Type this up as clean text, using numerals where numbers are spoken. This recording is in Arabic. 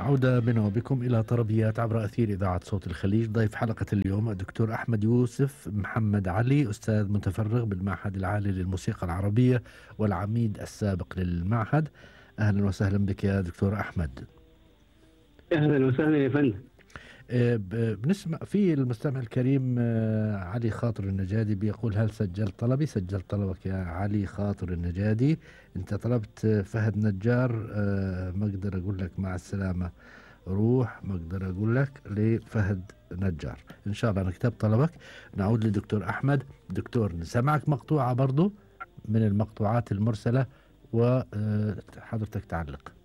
عودة بنا وبكم إلى طربيات عبر أثير إذاعة صوت الخليج. ضيف حلقة اليوم الدكتور أحمد يوسف محمد علي، أستاذ متفرغ بالمعهد العالي للموسيقى العربية والعميد السابق للمعهد. أهلا وسهلا بك يا دكتور أحمد. أهلا وسهلا يا فندم. بنسمع في المستمع الكريم علي خاطر النجادي بيقول: هل سجلت طلبي؟ سجلت طلبك يا علي خاطر النجادي. انت طلبت فهد نجار، ما اقدر اقول لك مع السلامة روح، ما اقدر اقول لك لفهد نجار. ان شاء الله نكتب طلبك. نعود لدكتور احمد. دكتور، نسمعك مقطوعة برضو من المقطوعات المرسلة وحضرتك تعلق.